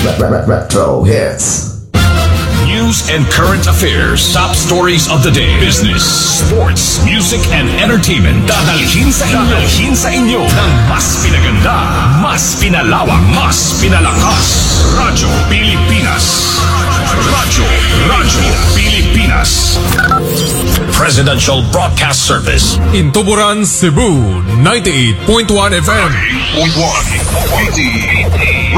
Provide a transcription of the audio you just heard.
Retro hits. News and current affairs, top stories of the day, business, sports, music, and entertainment. Dadalhin sa inyo ng mas pinaganda, mas pinalawak, mas pinalakas. Radyo Pilipinas. Radyo Pilipinas. Presidential Broadcast Service. In Tuburan, Cebu, 98.1 FM. 98.1.